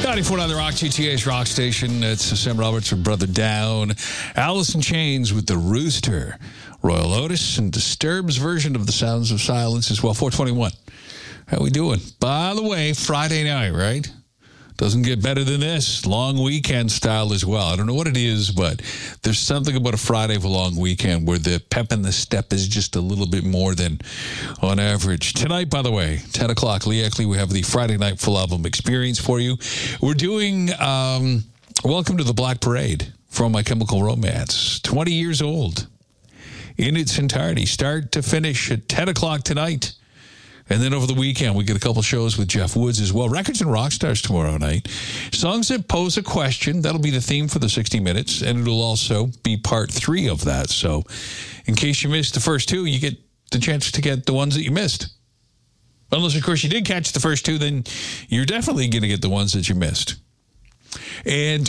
94.9 The Rock, GTA's Rock Station. It's Sam Roberts with Brother Down. Alice in Chains with The Rooster. Royal Otis and Disturbed's version of The Sounds of Silence as well. 421. How we doing? By the way, Friday night, right? Doesn't get better than this. Long weekend style as well. I don't know what it is, but there's something about a Friday of a long weekend where the pep in the step is just a little bit more than on average. Tonight, by the way, 10 o'clock, Lee Eckley, we have the Friday night full album experience for you. We're doing Welcome to the Black Parade from My Chemical Romance. 20 years old in its entirety, start to finish at 10 o'clock tonight. And then over the weekend, we get a couple shows with Jeff Woods as well. Records and Rockstars tomorrow night. Songs that pose a question. That'll be the theme for the 60 Minutes. And it'll also be part 3 of that. So in case you missed the first 2, you get the chance to get the ones that you missed. Unless, of course, you did catch the first 2, then you're definitely going to get the ones that you missed. And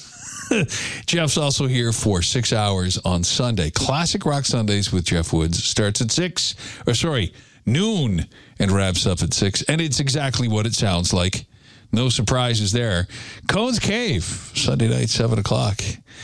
Jeff's also here for 6 hours on Sunday. Classic Rock Sundays with Jeff Woods starts at noon and wraps up at 6. And it's exactly what it sounds like. No surprises there. Cone's Cave, Sunday night, 7 o'clock.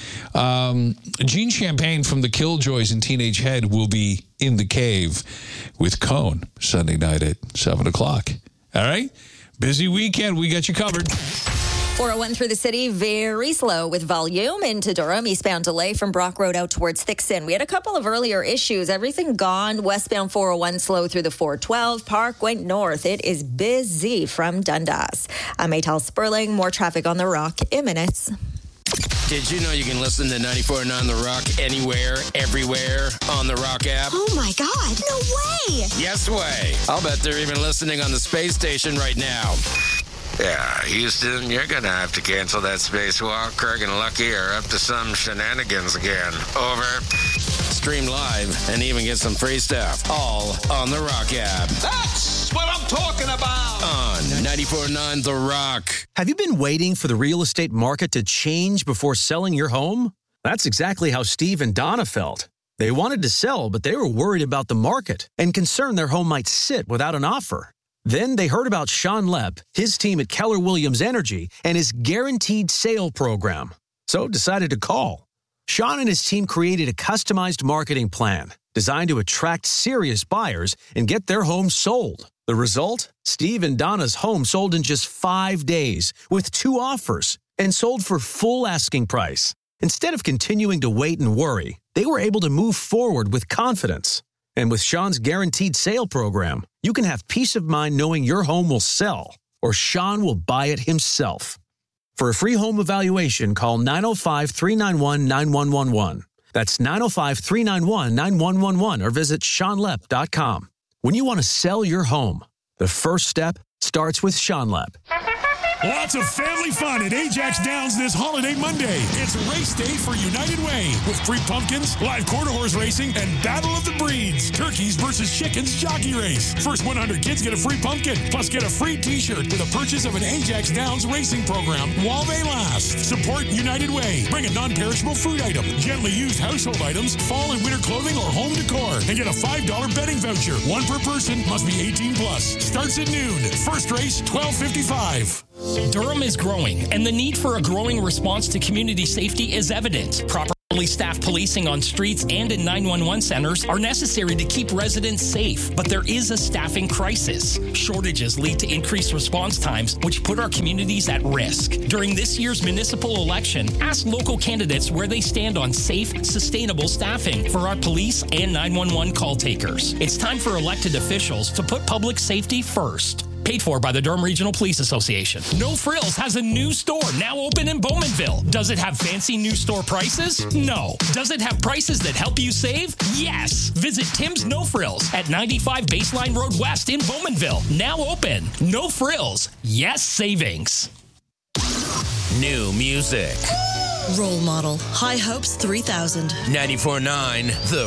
Gene Champagne from the Killjoys and Teenage Head will be in the cave with Cone, Sunday night at 7 o'clock. All right? Busy weekend. We got you covered. 401 through the city, very slow with volume into Durham. Eastbound delay from Brock Road out towards Thixon. We had a couple of earlier issues. Everything gone. Westbound 401 slow through the 412. Park went north. It is busy from Dundas. I'm Maytal Sperling. More traffic on The Rock in minutes. Did you know you can listen to 94.9 The Rock anywhere, everywhere on the Rock app? Oh, my God. No way. Yes way. I'll bet they're even listening on the space station right now. Yeah, Houston, you're going to have to cancel that spacewalk. Craig and Lucky are up to some shenanigans again. Over. Stream live and even get some free stuff. All on the Rock app. That's what I'm talking about. On 94.9 The Rock. Have you been waiting for the real estate market to change before selling your home? That's exactly how Steve and Donna felt. They wanted to sell, but they were worried about the market and concerned their home might sit without an offer. Then they heard about Sean Lepp, his team at Keller Williams Energy, and his guaranteed sale program. So decided to call. Sean and his team created a customized marketing plan designed to attract serious buyers and get their home sold. The result? Steve and Donna's home sold in just 5 days with 2 offers and sold for full asking price. Instead of continuing to wait and worry, they were able to move forward with confidence. And with Sean's guaranteed sale program, you can have peace of mind knowing your home will sell or Sean will buy it himself. For a free home evaluation, call 905-391-9111. That's 905-391-9111 or visit SeanLepp.com. When you want to sell your home, the first step starts with Sean Lepp. Lots of family fun at Ajax Downs this holiday Monday. It's race day for United Way with free pumpkins, live quarter horse racing, and Battle of the Breeds. Turkeys versus chickens jockey race. First 100 kids get a free pumpkin, plus get a free t-shirt with a purchase of an Ajax Downs racing program while they last. Support United Way. Bring a non-perishable food item, gently used household items, fall and winter clothing, or home decor, and get a $5 betting voucher. One per person, must be 18 plus. Starts at noon. First race, $12.55. Durham is growing, and the need for a growing response to community safety is evident. Properly staffed policing on streets and in 911 centers are necessary to keep residents safe, but there is a staffing crisis. Shortages lead to increased response times, which put our communities at risk. During this year's municipal election, ask local candidates where they stand on safe, sustainable staffing for our police and 911 call takers. It's time for elected officials to put public safety first. Paid for by the Durham Regional Police Association. No Frills has a new store now open in Bowmanville. Does it have fancy new store prices? No. Does it have prices that help you save? Yes. Visit Tim's No Frills at 95 Baseline Road West in Bowmanville. Now open. No Frills. Yes savings. New music. Role Model. High Hopes 3000. 94.9 The